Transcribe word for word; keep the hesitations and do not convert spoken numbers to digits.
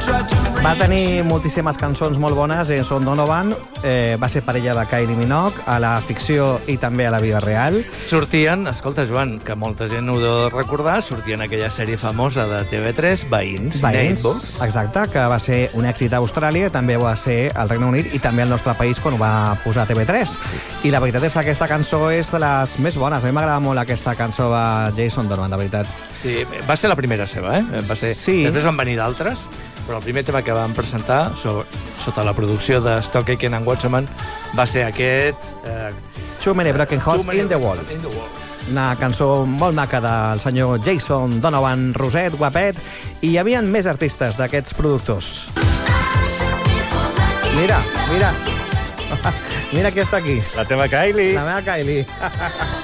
Va tenir moltíssimes cançons molt bones. Jason Donovan eh, va ser parella de Kylie Minogue a la ficció i també a la vida real. Sortien, escolta, Joan, que molta gent ho deu recordar, sortien aquella sèrie famosa de T V tres, Veïns, Veïns, Neighbours. exacte, que va ser un èxit a Austràlia, també va ser al Regne Unit i també al nostre país quan ho va posar a T V tres. I la veritat és que aquesta cançó és de les més bones. A mi m'agrada molt aquesta cançó de Jason Donovan, de veritat. Sí, va ser la primera seva, eh? Va ser... Sí. Després van venir d'altres, però el primer tema que vam presentar so, sota la producció de Stock Aitken and Watchman va ser aquest... Eh, Too Many Broken Hearts Too Many in the World. in the World. Una cançó molt maca del senyor Jason Donovan, roset, guapet, i hi havia més artistes d'aquests productors. Mira, mira. Mira qui està aquí. La teva Kylie. La meva Kylie.